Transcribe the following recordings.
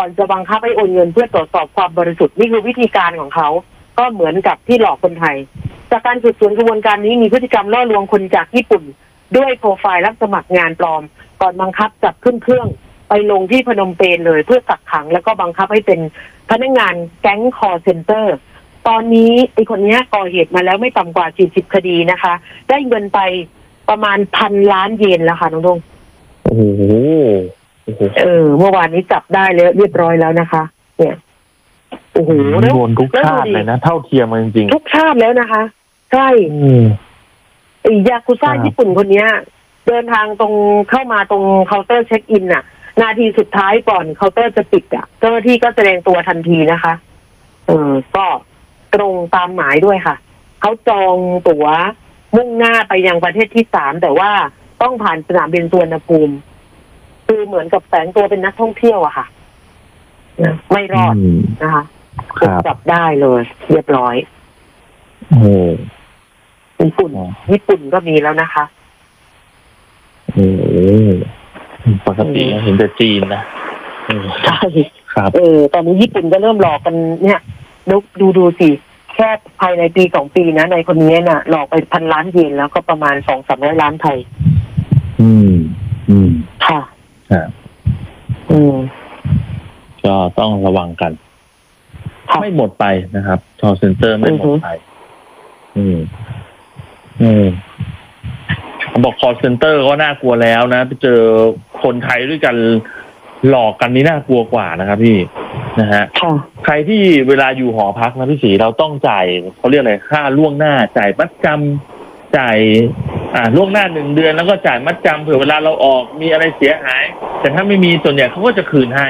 ก่อนจะบังคับให้โอนเงินเพื่อตรวจสอบความบริสุทธิ์นี่คือวิธีการของเขาก็เหมือนกับที่หลอกคนไทยจากการสืบสวนกระบวนการนี้มีพฤติกรรมล่อลวงคนจากญี่ปุ่นด้วยโปรไฟล์รับสมัครงานปลอมก่อนบังคับจับขึ้นเครื่องไปลงที่พนมเปญเลยเพื่อกักขังแล้วก็บังคับให้เป็นพนักงานแก๊งคอลเซ็นเตอร์ตอนนี้ไอ้คนนี้ก่อเหตุมาแล้วไม่ต่ำกว่า40คดีนะคะได้เงินไปประมาณ1,000 ล้านเยนแล้วค่ะน้องดงโอ้โหเมื่อวานนี้จับได้แล้วเรียบร้อยแล้วนะคะเนี่ยโอ้โหโดนทุกชาติเลยนะเท่าเทียมจริงทุกชาติแล้วนะคะใช่ไอ้ยากุซ่าญี่ปุ่นคนนี้เดินทางตรงเข้ามาตรงเคาน์เตอร์เช็คอินน่ะนาทีสุดท้ายก่อนเคาน์เตอร์จะปิดอ่ะเจ้าหน้าที่ก็แสดงตัวทันทีนะคะก็ตรงตามหมายด้วยค่ะเขาจองตั๋วมุ่งหน้าไปยังประเทศที่3แต่ว่าต้องผ่านสนามบินสุวรรณภูมิคือเหมือนกับแฝงตัวเป็นนักท่องเที่ยวอะค่ะไม่รอดนะคะจับได้เลยเรียบร้อยญี่ปุ่นก็มีแล้วนะคะปกติเห็นแต่จีนนะใช่ครับตอนนี้ญี่ปุ่นก็เริ่มหลอกกันเนี่ยดูสิแค่ภายในปี2 ปีนะในคนนี้น่ะหลอกไป1,000 ล้านเยนแล้วก็ประมาณ200-300 ล้านไทยค่ะก็ต้องระวังกันไม่หมดไปนะครับคอลเซ็นเตอร์ไม่หมดไปบอกคอลเซ็นเตอร์ก็น่ากลัวแล้วนะไปเจอคนไทยด้วยกันหลอกกันนี่น่ากลัวกว่านะครับพี่นะฮะใครที่เวลาอยู่หอพักนะพี่ศรีเราต้องจ่ายเขาเรียกอะไรค่าล่วงหน้าจ่ายมัดจำจ่ายล่วงหน้า1 เดือนแล้วก็จ่ายมัดจำเผื่อเวลาเราออกมีอะไรเสียหายแต่ถ้าไม่มีส่วนใหญ่เขาก็จะคืนให้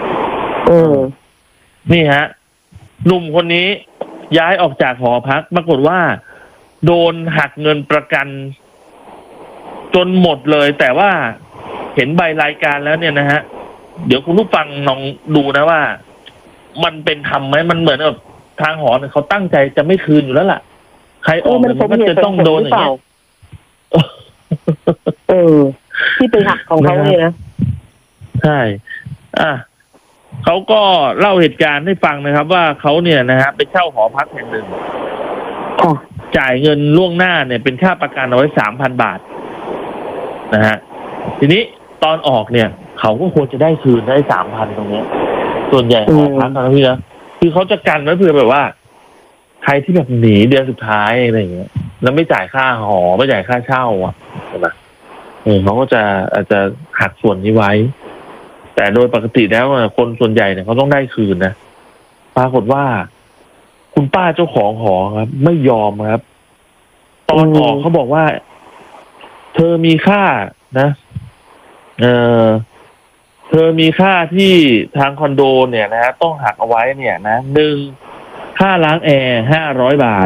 นี่ฮะหนุ่มคนนี้ย้ายออกจากหอพักปรากฏว่าโดนหักเงินประกันจนหมดเลยแต่ว่าเห็นใบรายการแล้วเนี่ยนะฮะเดี๋ยวคุณผู้ฟังลองดูนะว่ามันเป็นธรรมไหมมันเหมือนกับทางหอเนี่ยเขาตั้งใจจะไม่คืนอยู่แล้วล่ะใครออกมันก็จะต้องโดนอย่างเงี้ยที่ไปหักของเขาเนี่ยนะใช่เขาก็เล่าเหตุการณ์ให้ฟังนะครับว่าเขาเนี่ยนะฮะไปเช่าหอพักแห่งหนึ่งจ่ายเงินล่วงหน้าเนี่ยเป็นค่าประกันเอาไว้3,000 บาทนะฮะทีนี้ตอนออกเนี่ยเขาก็ควรจะได้คืนได้3,000ตรงนี้ส่วนใหญ่หอพักนะพี่นะคือเขาจะกันไว้เผื่อแบบว่าใครที่แบบหนีเดือนสุดท้ายอะไรอย่างเงี้ยแล้วไม่จ่ายค่าหอไม่จ่ายค่าเช่าใช่ไหมเขาก็จะอาจจะหักส่วนนี้ไว้แต่โดยปกติแล้วคนส่วนใหญ่เนี่ยเขาต้องได้คืนนะปรากฏว่าคุณป้าเจ้าของหอครับไม่ยอมครับตอนออกเขาบอกว่าเธอมีค่านะเธอมีค่าที่ทางคอนโดเนี่ยนะต้องหักเอาไว้เนี่ยนะ1ค่าล้างแอร์500 บาท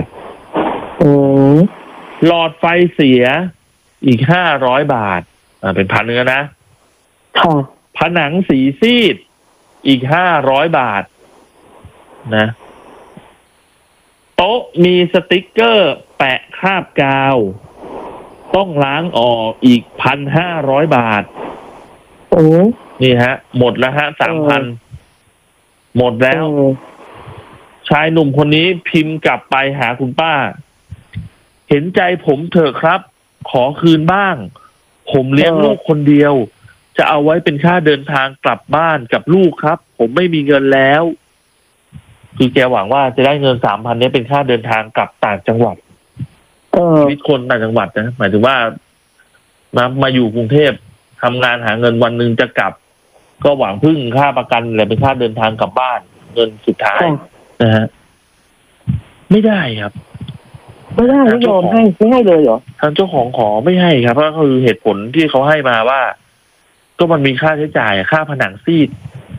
หลอดไฟเสียอีก500 บาทเป็น1,000นะผนังสีซีดอีก500 บาทนะโต๊ะมีสติ๊กเกอร์แปะคราบกาวต้องล้างออกอีก1,500 บาทนี่ฮะหมดแล้วฮะ3,000หมดแล้วชายหนุ่มคนนี้พิมพ์กลับไปหาคุณป้าเห็นใจผมเถอะครับขอคืนบ้างผมเลี้ยงลูกคนเดียวจะเอาไว้เป็นค่าเดินทางกลับบ้านกับลูกครับผมไม่มีเงินแล้วคือแกหวังว่าจะได้เงิน3,000นี้เป็นค่าเดินทางกลับต่างจังหวัดชีวิตคนต่างจังหวัดนะหมายถึงว่ามาอยู่กรุงเทพทำงานหาเงินวันหนึ่งจะกลับก็หวังพึ่งค่าประกันอะไรเป็นค่าเดินทางกลับบ้านเงินสุดท้ายนะฮะไม่ได้ครับไม่ได้ไม่ยอมให้ไม่ให้เลยเหรอทางเจ้าของขอไม่ให้ครับเพราะคือเหตุผลที่เขาให้มาว่าก็มันมีค่าใช้จ่ายค่าผนังซีด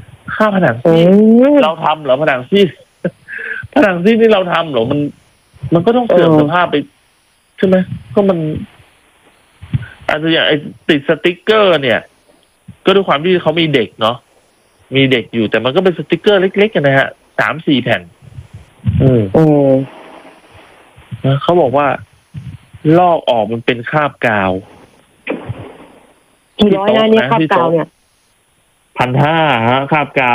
เราทำเหรอผนังซีดนี่เราทำเหรอมันก็ต้องเสื่อมสภาพไปใช่ไหมก็มันอาจจะอย่างไอ้ติดสติ๊กเกอร์เนี่ยก็ด้วยความที่เขามีเด็กเนาะมีเด็กอยู่แต่มันก็เป็นสติ๊กเกอร์เล็กๆนะฮะ3-4 แผ่นเขาบอกว่าลอกออกมันเป็นคราบกาวกี่ร้อยนะนี่คราบกาวเนี่ย 1,500ฮะคราบกาว